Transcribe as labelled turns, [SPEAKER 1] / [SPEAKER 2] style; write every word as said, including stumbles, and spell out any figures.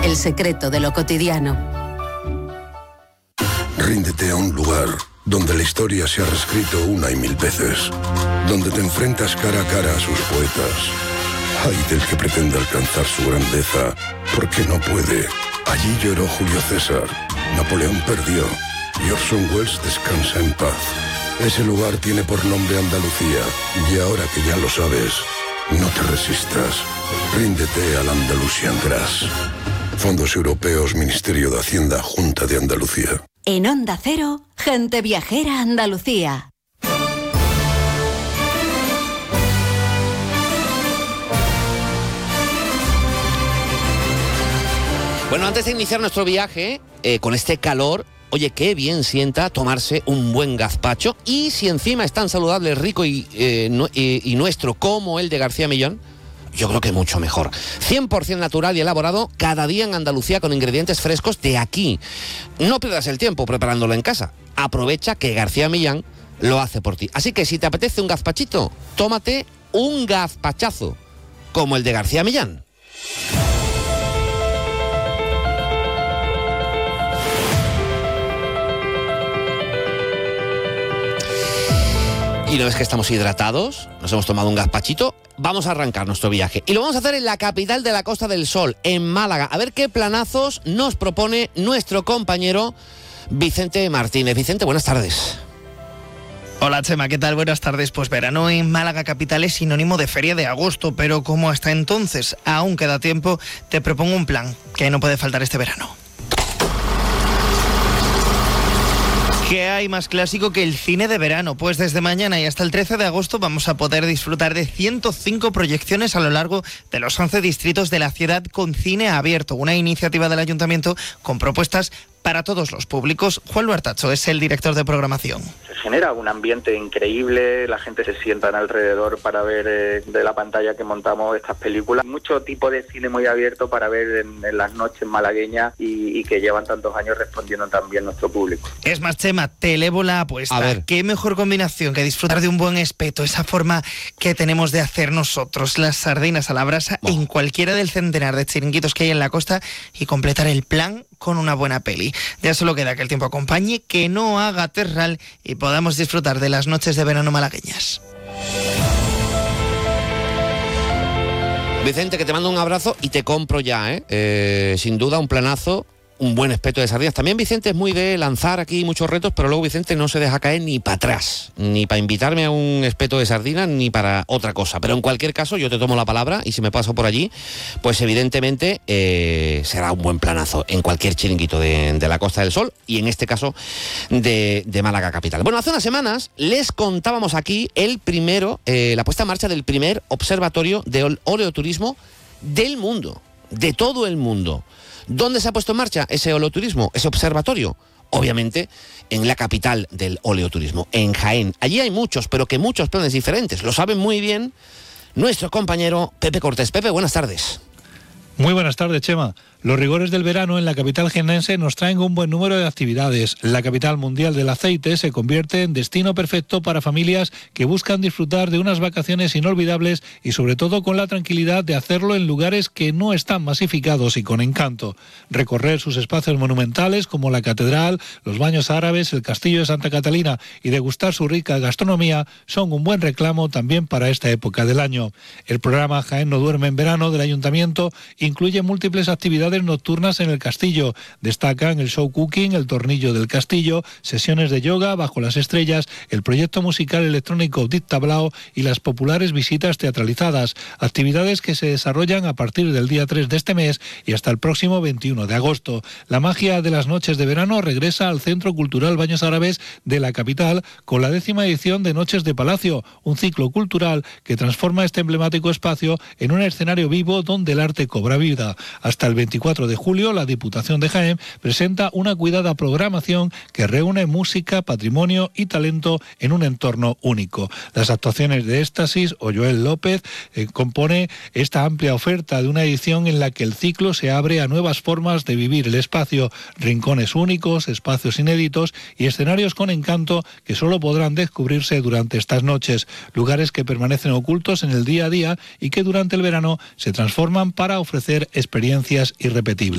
[SPEAKER 1] el secreto de lo cotidiano.
[SPEAKER 2] Ríndete a un lugar donde la historia se ha reescrito una y mil veces, donde te enfrentas cara a cara a sus poetas. Ay del que pretende alcanzar su grandeza, porque no puede. Allí lloró Julio César, Napoleón perdió y Orson Welles descansa en paz. Ese lugar tiene por nombre Andalucía, y ahora que ya lo sabes, no te resistas. Ríndete al Andalusian Grass. Fondos Europeos, Ministerio de Hacienda, Junta de Andalucía.
[SPEAKER 1] En Onda Cero, Gente Viajera Andalucía.
[SPEAKER 3] Bueno, antes de iniciar nuestro viaje, eh, con este calor, oye, qué bien sienta tomarse un buen gazpacho. Y si encima es tan saludable, rico y, eh, no, y, y nuestro como el de García Millán, yo creo que mucho mejor. cien por ciento natural y elaborado cada día en Andalucía con ingredientes frescos de aquí. No pierdas el tiempo preparándolo en casa. Aprovecha que García Millán lo hace por ti. Así que si te apetece un gazpachito, tómate un gazpachazo como el de García Millán. Y no es que estamos hidratados, nos hemos tomado un gazpachito, vamos a arrancar nuestro viaje. Y lo vamos a hacer en la capital de la Costa del Sol, en Málaga. A ver qué planazos nos propone nuestro compañero Vicente Martínez. Vicente, buenas tardes.
[SPEAKER 4] Hola Chema, ¿qué tal? Buenas tardes. Pues verano en Málaga capital es sinónimo de feria de agosto, pero como hasta entonces aún queda tiempo, te propongo un plan que no puede faltar este verano. ¿Qué hay más clásico que el cine de verano? Pues desde mañana y hasta el trece de agosto vamos a poder disfrutar de ciento cinco proyecciones a lo largo de los once distritos de la ciudad con cine abierto, una iniciativa del ayuntamiento con propuestas para todos los públicos. Juan Luartacho es el director de programación.
[SPEAKER 5] Se genera un ambiente increíble, la gente se sienta alrededor para ver eh, de la pantalla que montamos estas películas. Mucho tipo de cine muy abierto para ver en, en las noches malagueñas y, y que llevan tantos años respondiendo también nuestro público.
[SPEAKER 4] Es más, Chema, te elevo la apuesta.
[SPEAKER 3] A ver.
[SPEAKER 4] Qué mejor combinación que disfrutar de un buen espeto, esa forma que tenemos de hacer nosotros, las sardinas a la brasa oh. en cualquiera del centenar de chiringuitos que hay en la costa y completar el plan con una buena peli. Ya solo queda que el tiempo acompañe, que no haga terral y podamos disfrutar de las noches de verano malagueñas.
[SPEAKER 3] Vicente, que te mando un abrazo y te compro ya, ¿eh? Eh, sin duda un planazo, un buen espeto de sardinas. También Vicente es muy de lanzar aquí muchos retos, pero luego Vicente no se deja caer ni para atrás, ni para invitarme a un espeto de sardinas, ni para otra cosa. Pero en cualquier caso, yo te tomo la palabra y si me paso por allí, pues evidentemente eh, será un buen planazo en cualquier chiringuito de, de la Costa del Sol y en este caso de, de Málaga capital. Bueno, hace unas semanas les contábamos aquí el primero, eh, la puesta en marcha del primer observatorio de oleoturismo del mundo, de todo el mundo. ¿Dónde se ha puesto en marcha ese oleoturismo, ese observatorio? Obviamente en la capital del oleoturismo, en Jaén. Allí hay muchos, pero que muchos planes diferentes. Lo saben muy bien nuestro compañero Pepe Cortés. Pepe, buenas tardes.
[SPEAKER 6] Muy buenas tardes, Chema. Los rigores del verano en la capital jiennense nos traen un buen número de actividades. La capital mundial del aceite se convierte en destino perfecto para familias que buscan disfrutar de unas vacaciones inolvidables y sobre todo con la tranquilidad de hacerlo en lugares que no están masificados y con encanto. Recorrer sus espacios monumentales como la catedral, los baños árabes, el castillo de Santa Catalina y degustar su rica gastronomía son un buen reclamo también para esta época del año. El programa Jaén no duerme en verano del ayuntamiento incluye múltiples actividades nocturnas en el castillo. Destacan el show cooking, el tornillo del castillo, sesiones de yoga bajo las estrellas, el proyecto musical electrónico Dit Tablao y las populares visitas teatralizadas, actividades que se desarrollan a partir del día tres de este mes y hasta el próximo veintiuno de agosto. La magia de las noches de verano regresa al Centro Cultural Baños Árabes de la capital con la décima edición de Noches de Palacio, un ciclo cultural que transforma este emblemático espacio en un escenario vivo donde el arte cobra vida. Hasta el veinticuatro de julio, la Diputación de Jaén presenta una cuidada programación que reúne música, patrimonio y talento en un entorno único. Las actuaciones de Éxtasis o Joel López eh, compone esta amplia oferta de una edición en la que el ciclo se abre a nuevas formas de vivir el espacio, rincones únicos, espacios inéditos y escenarios con encanto que solo podrán descubrirse durante estas noches, lugares que permanecen ocultos en el día a día y que durante el verano se transforman para ofrecer experiencias irrepetibles.